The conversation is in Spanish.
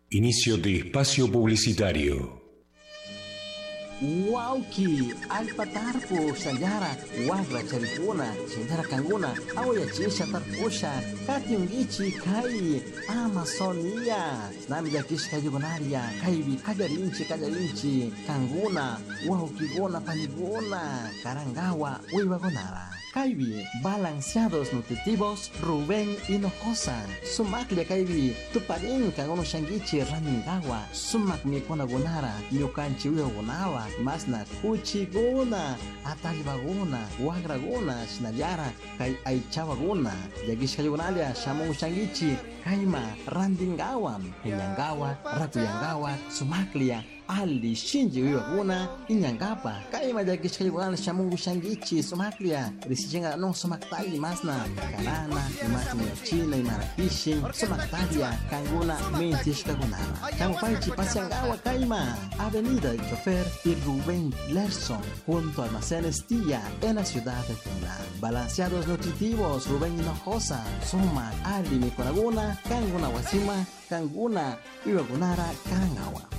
Inicio de espacio publicitario. Wauki, alpatarpo, sayara, wagra charipuna, sayara kanguna, awaya chisha tarpusha, katiungichi kai, Amazonia, nami jakish kayugonaria, kaibi, kajarinchi, kanguna, wauki panigona, karangawa, wiwagonara. Kaibi, balanceados nutritivos, Rubén Hinojosa. Sumaklia Kaibi, Tuparin, Kagono Shangichi, Raningawa, Sumak Mikona Gonara, Yokanchi Gonawa, Masna, Kuchigona, Atalibagona, Wagragona, Shinayara, Kai Aichawagona, Yagishkayonalia, Shamu Shangichi, Kaima, Randingawa, Inyangawa, Ratuyangawa, Sumaklia, Ali Shinji Waguna, Inyangapa, Kaima Yagishkayogan, Shamu Shangichi, Sumaklia, Risichenga no Sumaktali Masna, Karana, Imatnia China, Imarapishin, Sumaktalia, Kanguna, Mentishka Gonara. Kamupaichi Pasiangawa Kaima, Avenida del Chofer y Rubén Lerson, junto a Almacenes Tía, en la ciudad de Tuna. Balanceados nutritivos, Rubén Hinojosa, Suma, Ali Mikonaguna, Kanguna Wasima, Kanguna, Iwagunara, Karangawa.